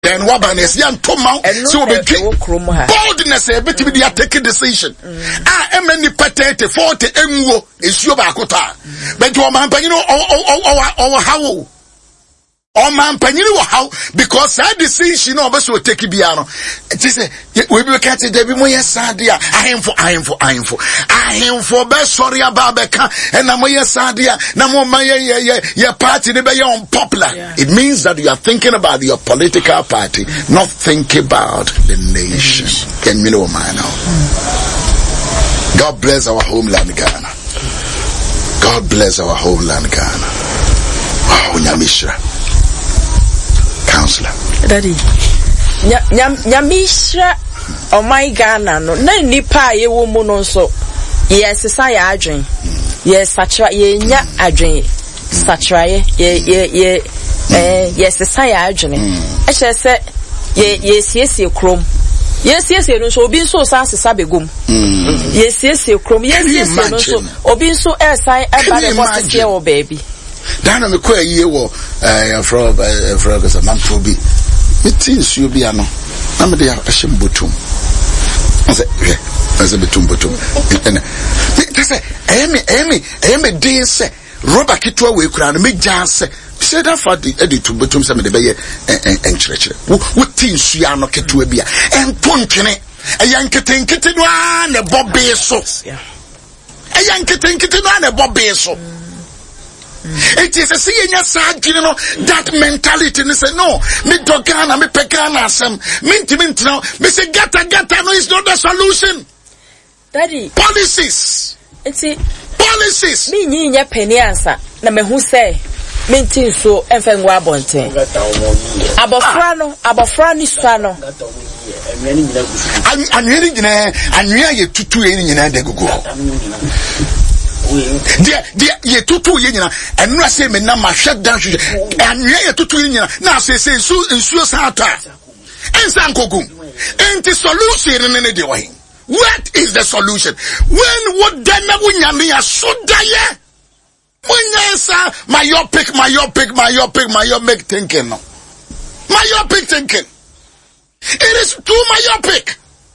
then wabanes yan toma so be boldness e bit be take a decision emani patete 40 enwo esuo ba akota but o man panyin o how o man panyin wo how because that decision no be so take bia no it is we be catch dey be mo yesade a ahemfo be sorry about beka and na mo yesade a na mo man ye party ne be unpopular. It means that you are thinking about your political party, not thinking about the nation. Can you know man now? God bless our homeland Ghana. God bless our homeland Ghana. Oh, Nyamishra. Counselor. Daddy. Nyamishra oh my Ghana no na nipa ye wo mu no so yes say adwen yes satra ye nya adwen satra ye yes say adwen e che se ye siesie krom yes no so obi so sansa begum yes krom yes no so obi so sai eba le boss here o baby Dana me kwa ye wo from the man probi it is you be ano na me dey ahim botum I say betum and I say emi dey say roba kitwa we kura no me janse say that for the editu betum say me dey be enchirechire wo tin sua no ketwa bia entontwene eyanketenkete no a na bobe so eyanketenkete no a na bobe so. It is a that mentality. And say no, me dogana, me pekana, some mint now. Me say gata no is not the solution. Daddy, policies. It's it. Policies. Me ni penny answer. Na me who say mintin so enfengwa bonten. Abofrano swano. Anwia ye tutu ye nyina de gugu. Dia ye tutu ye nyina enu ase me na ma hwe dan hwe anwia ye tutu ye nyina na ase nsuo sata ensa nkogum enti solution ne de wahin. What is the solution? When would then wunyame ya sodaye munyensa myopic thinking no myopic thinking, it is too myopic.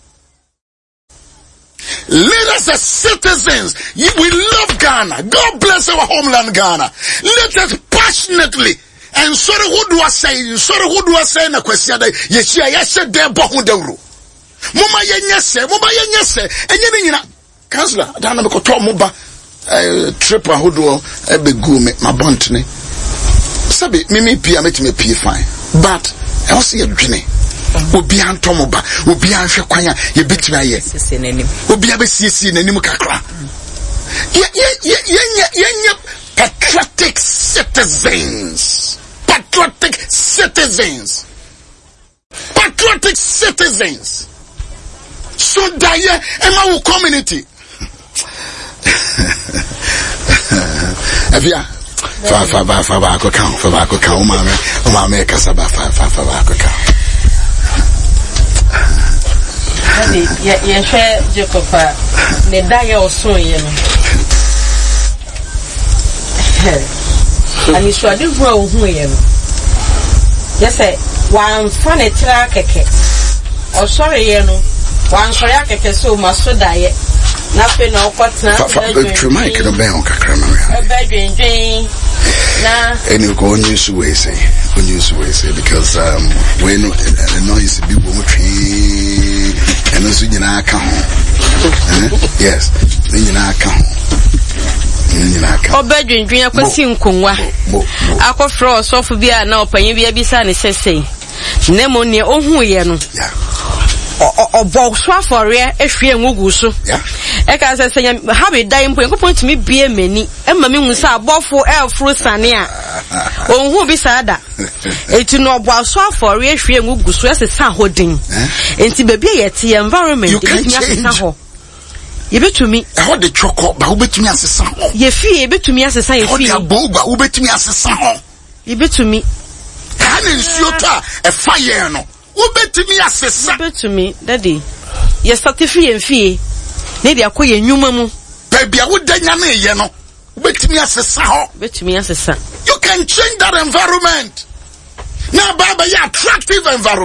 Let us as citizens, we love Ghana. God bless our homeland Ghana. Let us passionately, and sorry who do I say na question that yes there bohu dewro. Mama yenyese, enye nyina. Counselor, dana me koto moba trip ahodo ebegu me mabontene. Sabi mimi pia metime pie fine. But I also adwene. Obi antomoba obi anhwe kwan a ye betima ye obi abesiesie nanim kakra ye patriotic citizens so that ye ema community avia fa ba ko kan o ma me kasaba fa ko kan. Ye share Jacoba ne daya oso ye no ani so ade bro hu ye no yes wan fa ne tra keke o sorry ye no wan so ya keke so ma so daye na fe na okotna fa mic no be on kakra ma e be dwen na eni ko onyi su we say because we no noise bi wo twi and also nyina aka ho yes nyina aka ho obedwendwen akwasi nkonwa akofro osofu bia na opanyi bia bisa ne sesei nemo ne ohu ye no obo so afore ehwe enwugu so e ka sesenya ha be dai mpo enko point mi bie mani emma mi hunsa abofo elfru sane a onhu bi sada eti no obo so afore ehwe enwugu so esesa hodin enti bebia yete environment ebetumi asesa ho yebetumi ho de choko ba ubetumi asesa ho yefi yebetumi asesa yefi ho de aboba ubetumi asesa ho yebetumi kana nsuo ta e fire no ubetumi asesa ubetumi daddy ye certify enfie ne dia koye nnwuma mu bebia wodanya na ye no ubetumi asesa ho betumi asesa. You can change that environment. Now, Baba, yeah, attractive environment.